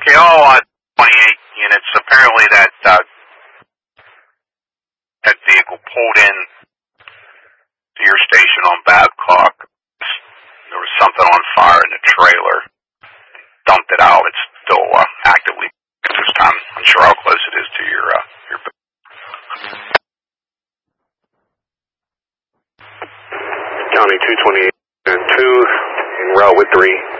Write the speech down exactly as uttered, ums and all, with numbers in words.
Okay, all uh, twenty-eight units. Apparently that uh, that vehicle pulled in to your station on Babcock. There was something on fire in the trailer. Dumped it out. It's still uh, actively at this time. I'm sure how close it is to your uh, your. County two twenty-eight and two en route with three.